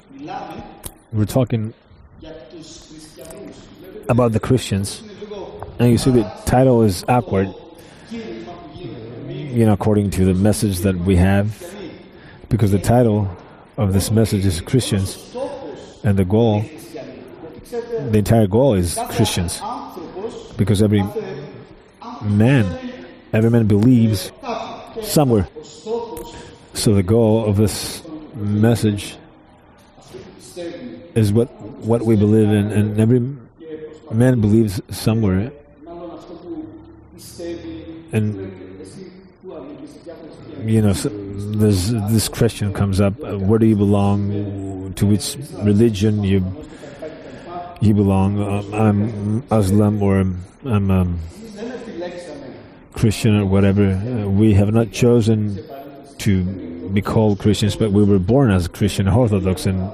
we're talking about the Christians, and you see the title is awkward, according to the message that we have, because the title of this message is Christians, and the entire goal is Christians, because every man believes somewhere. So the goal of this message is what we believe in, and every man believes somewhere. And this question comes up: where do you belong? To which religion you belong? I'm Muslim, or I'm Christian, or whatever. We have not chosen to be called Christians, but we were born as Christian Orthodox, and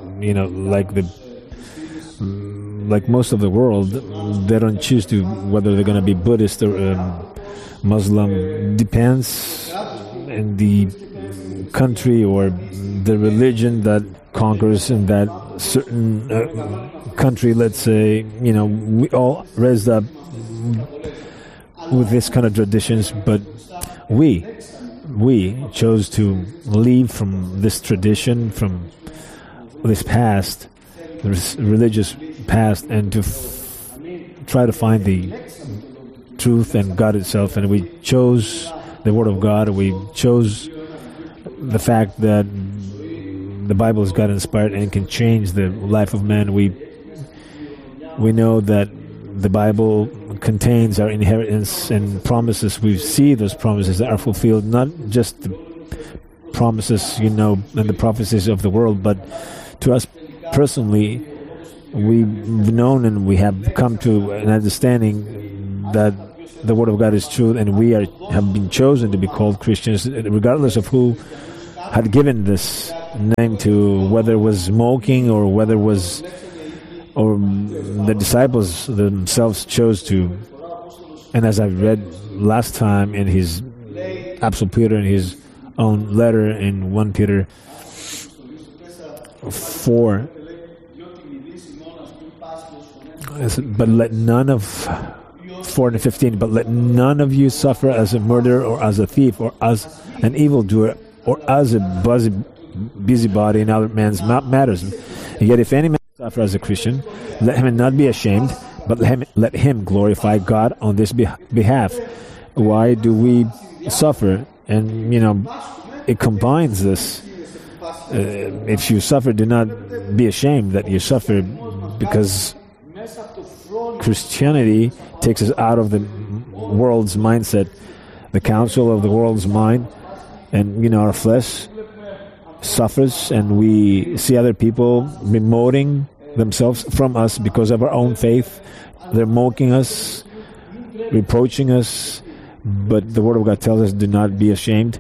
like most of the world, they don't choose to whether they're going to be Buddhist or Muslim. Depends in the country or the religion that conquers in that certain country. Let's say, we all raised up with this kind of traditions, but we chose to leave from this tradition, from this past, this religious past, and to try to find the truth and God itself. And we chose the Word of God. We chose the fact that the Bible is God-inspired and can change the life of man. We know that the Bible contains our inheritance and promises. We see those promises that are fulfilled, not just the promises, and the prophecies of the world, but to us personally, we've known and we have come to an understanding that the Word of God is true, and we have been chosen to be called Christians, regardless of who had given this name to, whether it was smoking or whether it was, or the disciples themselves chose to. And as I read last time in his Apostle Peter, in his own letter in 1 Peter 4, but let none of 4:15, but let none of you suffer as a murderer or as a thief or as an evildoer or as a busybody in other men's matters. Yet if any man suffer as a Christian, let him not be ashamed, but let him glorify God on this behalf. Why do we suffer? And it combines this. If you suffer, do not be ashamed that you suffer, because Christianity takes us out of the world's mindset, the counsel of the world's mind, and our flesh suffers, and we see other people remoting themselves from us because of our own faith. They're mocking us, reproaching us, but the Word of God tells us, do not be ashamed,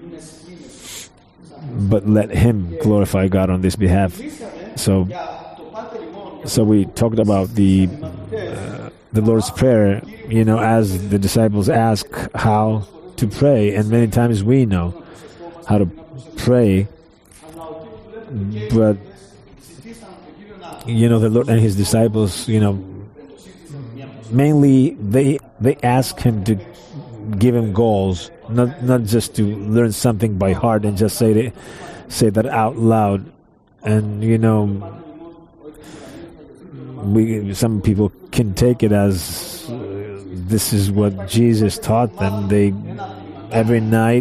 but let him glorify God on this behalf. So we talked about the Lord's Prayer, as the disciples ask how to pray, and many times we know how to pray, but the Lord and his disciples, mainly they ask him to give him goals, not just to learn something by heart and just say that out loud. And some people can take it as this is what Jesus taught them. They every night,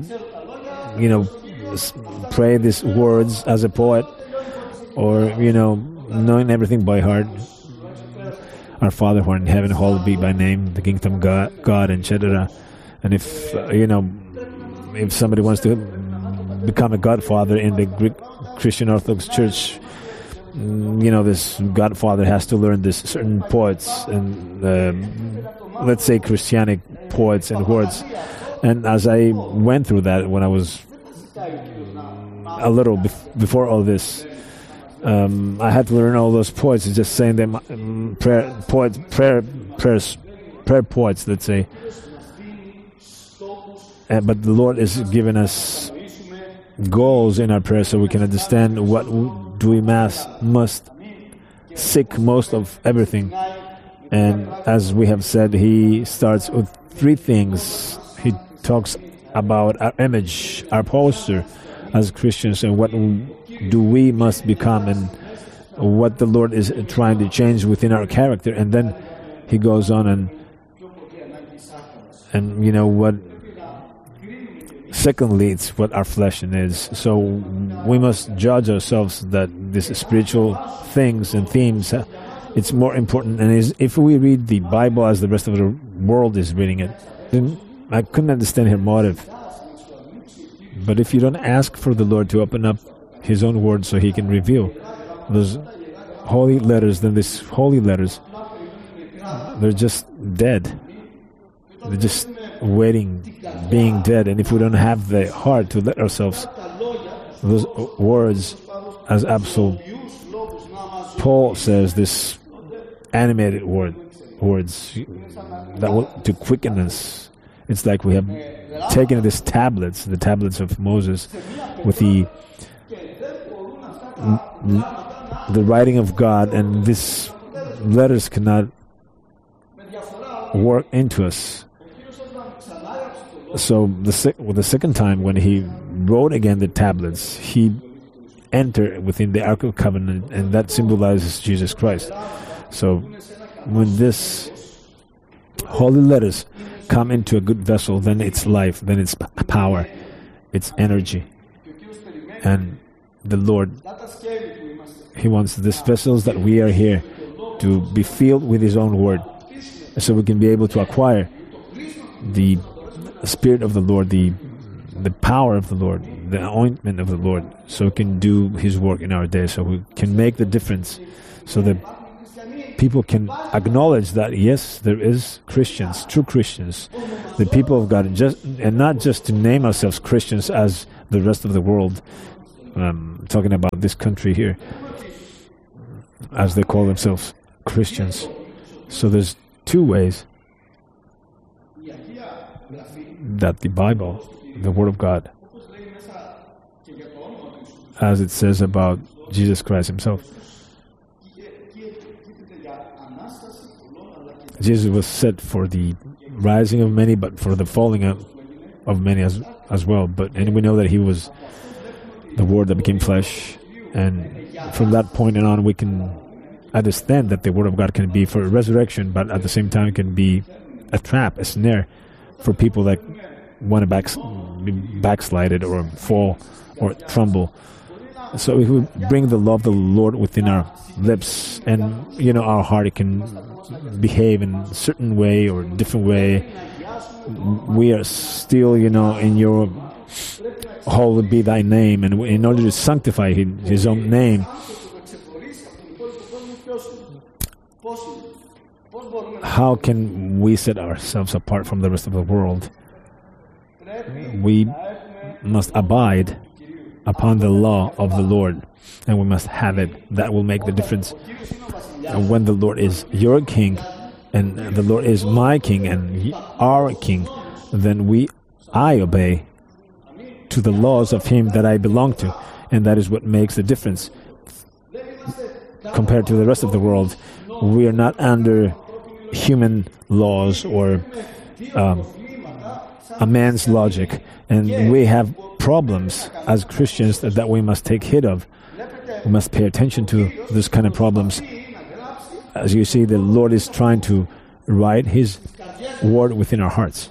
pray these words as a poet, or knowing everything by heart. Our Father who art in heaven, hallowed be thy name, the kingdom of God, etc. And if somebody wants to become a godfather in the Greek Christian Orthodox Church, this godfather has to learn this certain poets and let's say Christianic poets and words. And as I went through that when I was a little before all this, I had to learn all those poets. It's just saying them prayer poets, let's say. But the Lord is giving us goals in our prayer, so we can understand what do we must seek most of everything. And as we have said, he starts with three things. He talks about our image, our posture as Christians, and what do we must become, and what the Lord is trying to change within our character. And then he goes on and you know what, secondly, it's what our flesh is. So we must judge ourselves that these spiritual things and themes, it's more important. And if we read the Bible as the rest of the world is reading it, then I couldn't understand her motive. But if you don't ask for the Lord to open up His own word so He can reveal those holy letters, then these holy letters, they're just dead. They're just waiting, being dead. And if we don't have the heart to let ourselves, those words, as Apostle Paul says, this animated words that will to quicken us. It's like we have taken these tablets, the tablets of Moses, with the writing of God, and these letters cannot work into us. So the second time when he wrote again the tablets, he entered within the Ark of Covenant, and that symbolizes Jesus Christ. So when this holy letters come into a good vessel, then it's life, then it's power, it's energy. And the Lord, He wants these vessels that we are here to be filled with His own word, so we can be able to acquire the Spirit of the Lord, the power of the Lord, the ointment of the Lord, so we can do His work in our day, so we can make the difference, so that people can acknowledge that yes, there is Christians, true Christians, the people of God, and not just to name ourselves Christians as the rest of the world. Talking about this country here, as they call themselves Christians. So there's two ways that the Bible, the Word of God, as it says about Jesus Christ Himself, Jesus was set for the rising of many, but for the falling of many as well. And we know that He was the Word that became flesh, and from that point on we can understand that the Word of God can be for resurrection, but at the same time it can be a trap, a snare for people that want to be backslided or fall or tremble. So if we bring the love of the Lord within our lips, and our heart, it can behave in a certain way or different way. We are still, in your holy be thy name, and in order to sanctify His own name, how can we set ourselves apart from the rest of the world? We must abide upon the law of the Lord, and we must have it. That will make the difference. And when the Lord is your King, and the Lord is my King and our King, then I obey to the laws of Him that I belong to, and that is what makes the difference compared to the rest of the world. We are not under human laws or a man's logic, and we have problems as Christians that we must take heed of. We must pay attention to this kind of problems. As you see, the Lord is trying to write His word within our hearts.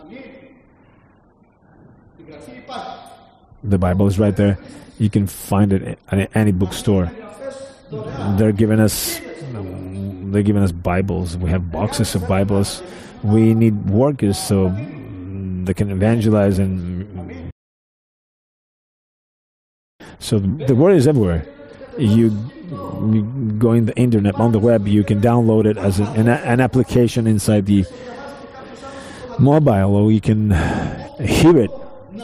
The Bible is right there. You can find it at any bookstore. They're giving us Bibles. We have boxes of Bibles. We need workers so they can evangelize, and so the word is everywhere. You go in the internet, on the web, you can download it as an application inside the mobile, or you can hear it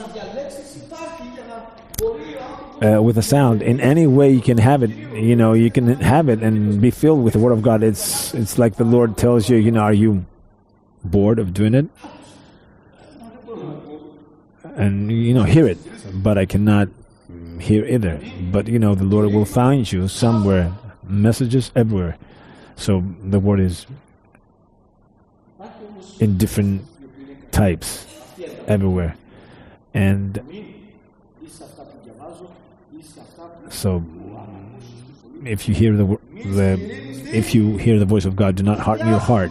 with a sound. In any way you can have it, you can have it and be filled with the Word of God. It's like the Lord tells you, are you bored of doing it? And, hear it, but I cannot here either. But the Lord will find you somewhere. Messages everywhere. So the word is in different types everywhere. And so if you hear the voice of God, do not harden your heart,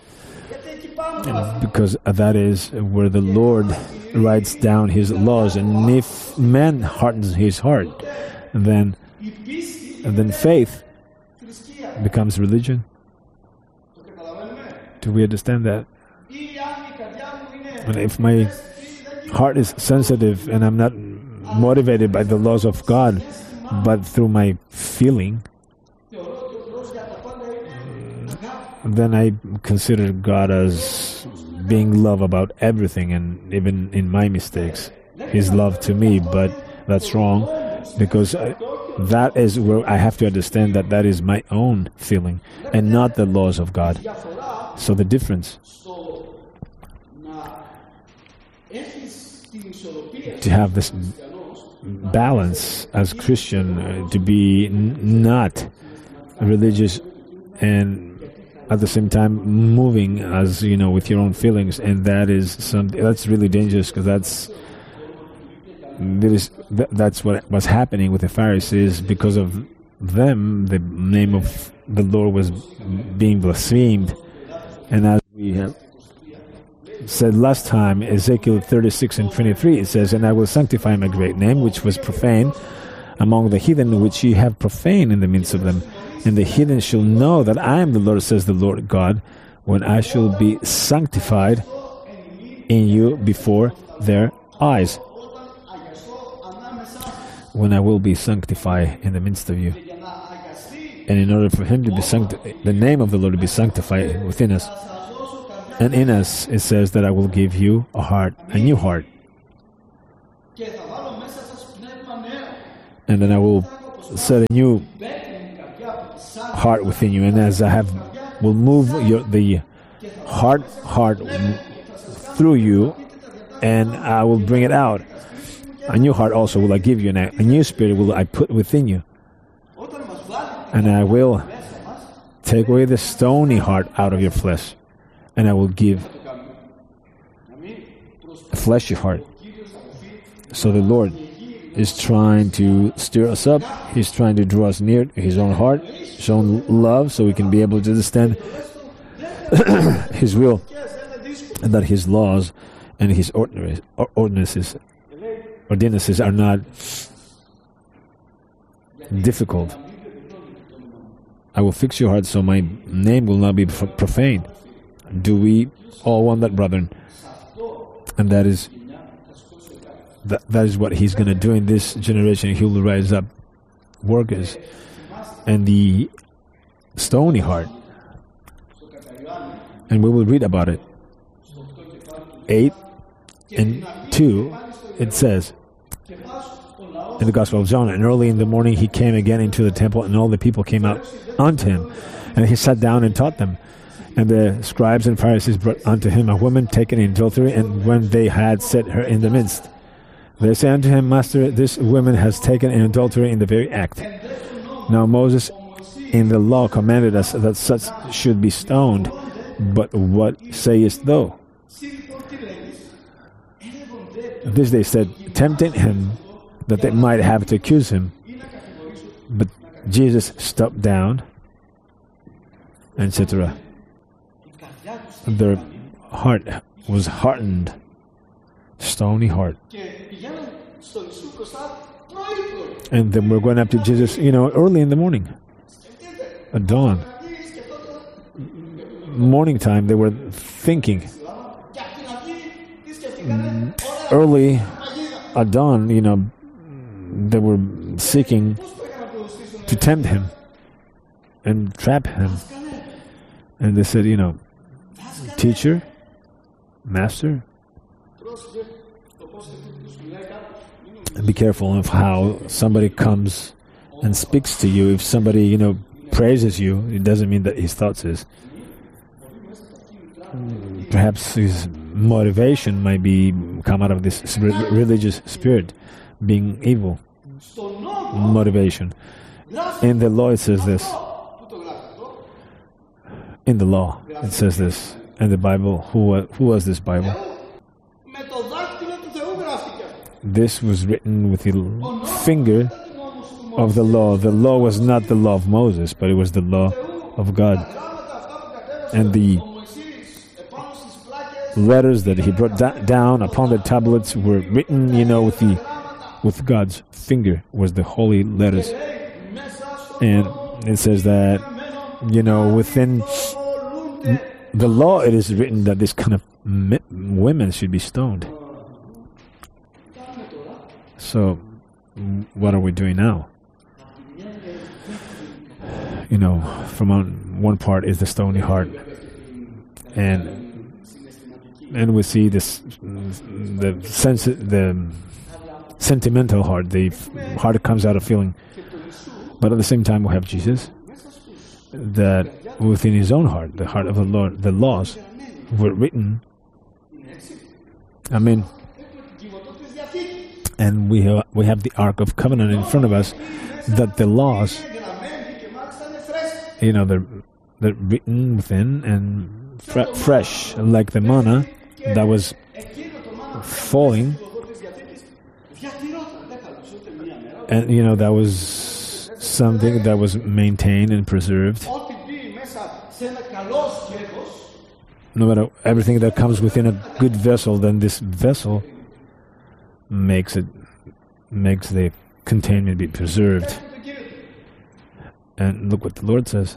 because that is where the Lord writes down His laws. And if man hardens his heart, then faith becomes religion. Do we understand that? And if my heart is sensitive and I'm not motivated by the laws of God, but through my feeling, then I consider God as being love about everything, and even in my mistakes, His love to me. But that's wrong, because that is where I have to understand that is my own feeling and not the laws of God. So the difference to have this balance as Christian, to be not religious and at the same time moving as with your own feelings, and that is something that's really dangerous, because that's what was happening with the Pharisees. Because of them, the name of the Lord was being blasphemed. And as we have said last time, Ezekiel 36:23, it says, "And I will sanctify my great name, which was profane among the heathen, which ye have profaned in the midst of them. And the heathen shall know that I am the Lord, says the Lord God, when I shall be sanctified in you before their eyes." When I will be sanctified in the midst of you. And in order for Him to be the name of the Lord to be sanctified within us and in us, it says that I will give you a new heart. And then I will set a new heart within you, and as I will move the heart through you, and I will bring it out. A new heart also will I give you, and a new spirit will I put within you. And I will take away the stony heart out of your flesh, and I will give a fleshy heart. So the Lord is trying to stir us up. He's trying to draw us near to His own heart, His own love, so we can be able to understand His will, and that His laws and His ordinances are not difficult. I will fix your heart so my name will not be profane. Do we all want that, brethren? And that is what He's going to do in this generation. He will rise up workers, and the stony heart, and we will read about it. 8:2, it says in the Gospel of John, "And early in the morning He came again into the temple, and all the people came out unto Him, and He sat down and taught them. And the scribes and Pharisees brought unto Him a woman taken in adultery, and when they had set her in the midst, they say unto Him, Master, this woman has taken in adultery in the very act. Now Moses in the law commanded us that such should be stoned, but what sayest thou?" This they said, tempting Him, that they might have to accuse Him. But Jesus stopped down, etc. Their heart was hardened, stony heart. And then we're going up to Jesus, early in the morning, at dawn. Morning time, they were thinking. Early at dawn, they were seeking to tempt Him and trap Him. And they said, Teacher, Master, be careful of how somebody comes and speaks to you. If somebody, praises you, it doesn't mean that his thoughts is. Perhaps his motivation might be come out of this religious spirit, being evil. motivation. In the law it says this. In the law it says this. In the Bible, who was this Bible? This was written with the finger of the law. The law was not the law of Moses, but it was the law of God. And the letters that he brought down upon the tablets were written, with God's finger, was the holy letters. And it says that, within the law it is written that this kind of women should be stoned. So, what are we doing now? From one part is the stony heart, and we see this, the sentimental heart, the heart that comes out of feeling. But at the same time, we have Jesus, that within his own heart, the heart of the Lord, the laws were written. Amen. And we have the Ark of Covenant in front of us, that the laws, they're written within and fresh, like the manna that was falling, and that was something that was maintained and preserved. No matter everything that comes within a good vessel, then this vessel makes the containment be preserved. And look what the Lord says.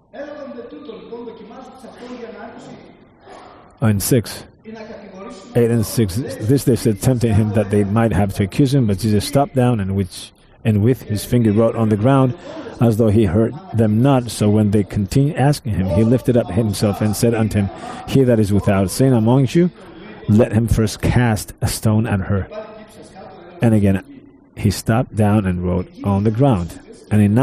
In 8 and 6, this they said, tempting him that they might have to accuse him, but Jesus stopped down and with his finger wrote on the ground, as though he heard them not. So when they continued asking him, he lifted up himself and said unto him, He that is without sin among you, let him first cast a stone at her. And again he stopped down and wrote on the ground. And in